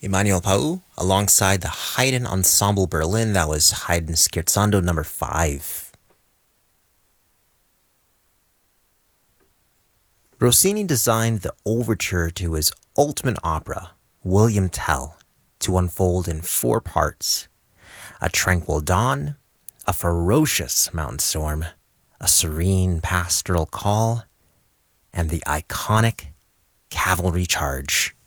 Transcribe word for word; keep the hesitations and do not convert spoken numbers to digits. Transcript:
Emmanuel Pau, alongside the Haydn Ensemble Berlin. That was Haydn Scherzando number five. Rossini designed the overture to his ultimate opera, William Tell, to unfold in four parts: a tranquil dawn, a ferocious mountain storm, a serene pastoral call, and the iconic cavalry charge.